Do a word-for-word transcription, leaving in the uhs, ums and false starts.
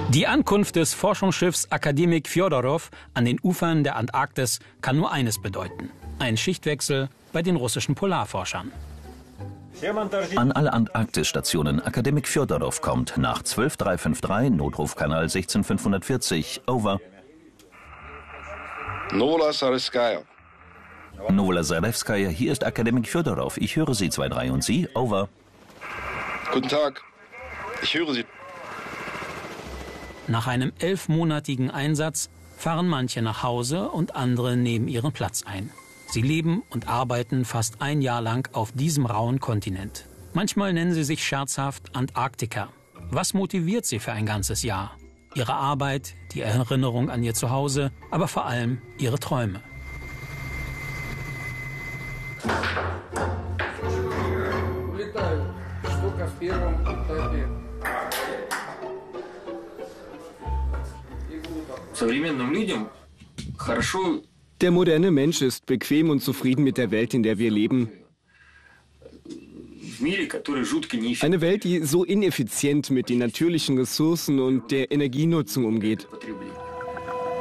Die Ankunft des Forschungsschiffs Akademik Fjodorow an den Ufern der Antarktis kann nur eines bedeuten: ein Schichtwechsel bei den russischen Polarforschern. An alle Antarktisstationen. Akademik Fjodorow kommt nach zwölf drei fünf drei, Notrufkanal sechzehn fünfhundertvierzig. Over. Novola Zarevskaja. Novola Zarevskaja, hier ist Akademik Fjodorow. Ich höre Sie, zwei drei. Und Sie? Over. Guten Tag. Ich höre Sie. Nach einem elfmonatigen Einsatz fahren manche nach Hause und andere nehmen ihren Platz ein. Sie leben und arbeiten fast ein Jahr lang auf diesem rauen Kontinent. Manchmal nennen sie sich scherzhaft Antarktiker. Was motiviert sie für ein ganzes Jahr? Ihre Arbeit, die Erinnerung an ihr Zuhause, aber vor allem ihre Träume. Der moderne Mensch ist bequem und zufrieden mit der Welt, in der wir leben. Eine Welt, die so ineffizient mit den natürlichen Ressourcen und der Energienutzung umgeht.